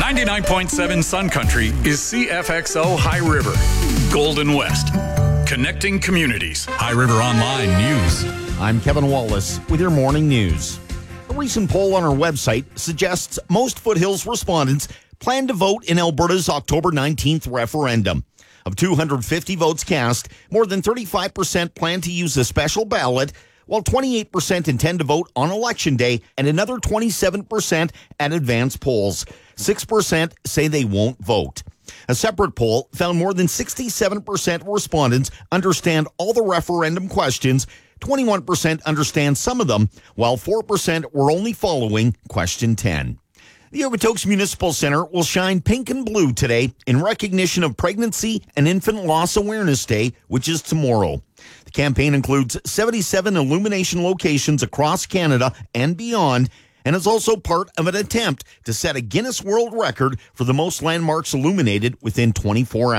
99.7 Sun Country is CFXO High River, Golden West, connecting communities. High River Online News. I'm Kevin Wallace with your morning news. A recent poll on our website suggests most Foothills respondents plan to vote in Alberta's October 19th referendum. Of 250 votes cast, more than 35% plan to use a special ballot, while 28% intend to vote on Election Day and another 27% at advance polls. 6% say they won't vote. A separate poll found more than 67% of respondents understand all the referendum questions. 21% understand some of them, while 4% were only following question 10. The Okotoks Municipal Center will shine pink and blue today in recognition of Pregnancy and Infant Loss Awareness Day, which is tomorrow. The campaign includes 77 illumination locations across Canada and beyond, and is also part of an attempt to set a Guinness World Record for the most landmarks illuminated within 24 hours.